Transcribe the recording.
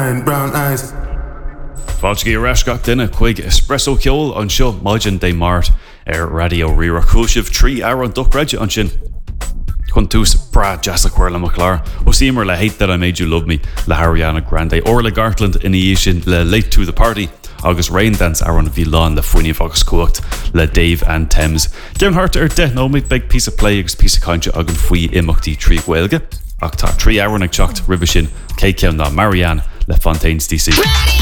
Brown eyes. Fáiltí reisgach duine chuig espresso ceol an seo maidin dé mart radio rira cúisih 3 hour an duchreide an sin. Chun tús bra jazz a chuirla maclár ó símar le Hate That I Made You Love Me le Ariana Grande or le Gartland in í sin le Late to the Party agus Rain Dance ar an bhílán le foioine agus cuacht le Dave and Thames. Dim hart de nóid big piece of play agus piece of cainte agan faoi imachtaí trí ghilge ach tá 3 hour ag teacht ribh sin cé ceann ná Marianne le Fontaines DC.